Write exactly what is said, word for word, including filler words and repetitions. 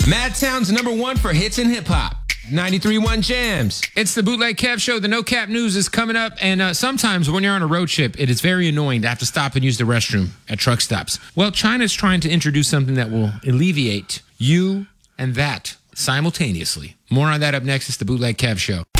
Madtown's number one for hits and hip hop. ninety-three point one Jams. It's the Bootleg Kev Show. The No Cap News is coming up. And uh, sometimes when you're on a road trip, it is very annoying to have to stop and use the restroom at truck stops. Well, China's trying to introduce something that will alleviate you and that simultaneously. More on that up next. It's the Bootleg Kev Show.